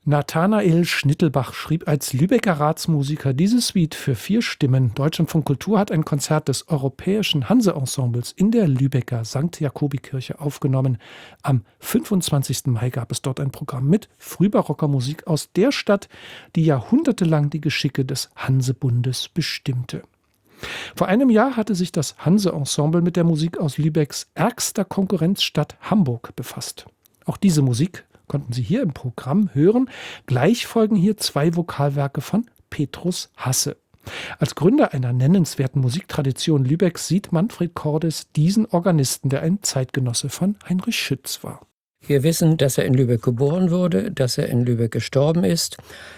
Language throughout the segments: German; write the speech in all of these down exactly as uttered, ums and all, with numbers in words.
Nathanael Schnittelbach schrieb als Lübecker Ratsmusiker diese Suite für vier Stimmen. Deutschlandfunk Kultur hat ein Konzert des Europäischen Hanse-Ensembles in der Lübecker Sankt Jakobikirche aufgenommen. Am fünfundzwanzigsten Mai gab es dort ein Programm mit frühbarocker Musik aus der Stadt, die jahrhundertelang die Geschicke des Hansebundes bestimmte. Vor einem Jahr hatte sich das Hanse-Ensemble mit der Musik aus Lübecks ärgster Konkurrenzstadt Hamburg befasst. Auch diese Musik konnten Sie hier im Programm hören. Gleich folgen hier zwei Vokalwerke von Petrus Hasse. Als Gründer einer nennenswerten Musiktradition Lübecks sieht Manfred Cordes diesen Organisten, der ein Zeitgenosse von Heinrich Schütz war. Wir wissen, dass er in Lübeck geboren wurde, dass er in Lübeck gestorben ist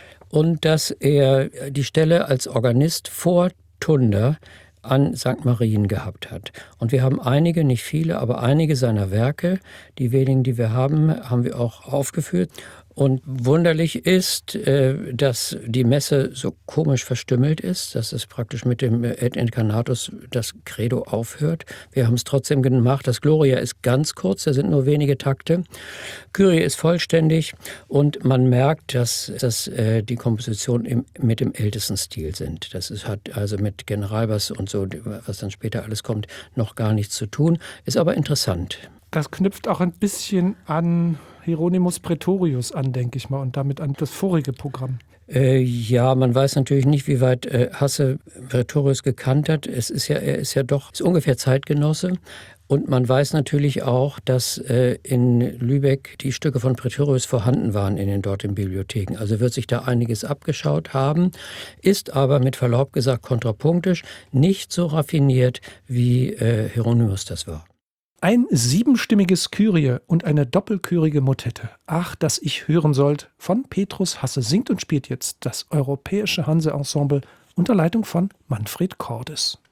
und dass er die Stelle als Organist vor Tunder an Sankt Marien gehabt hat. Und wir haben einige, nicht viele, aber einige seiner Werke, die wenigen, die wir haben, haben wir auch aufgeführt. Und wunderlich ist, dass die Messe so komisch verstümmelt ist, dass es praktisch mit dem Et Incarnatus das Credo aufhört. Wir haben es trotzdem gemacht. Das Gloria ist ganz kurz, da sind nur wenige Takte. Kyrie ist vollständig und man merkt, dass, dass die Kompositionen im, mit dem ältesten Stil sind. Das ist, hat also mit Generalbass und so, was dann später alles kommt, noch gar nichts zu tun. Ist aber interessant. Das knüpft auch ein bisschen an Hieronymus Praetorius an, denke ich mal, und damit an das vorige Programm. Äh, ja, man weiß natürlich nicht, wie weit äh, Hasse Praetorius gekannt hat. Es ist ja, er ist ja doch ist ungefähr Zeitgenosse. Und man weiß natürlich auch, dass äh, in Lübeck die Stücke von Praetorius vorhanden waren in den dortigen Bibliotheken. Also wird sich da einiges abgeschaut haben, ist aber mit Verlaub gesagt kontrapunktisch, nicht so raffiniert, wie äh, Hieronymus das war. Ein siebenstimmiges Kyrie und eine doppelchörige Motette. Ach, dass ich hören sollt, von Petrus Hasse singt und spielt jetzt das Europäische Hanse-Ensemble unter Leitung von Manfred Cordes.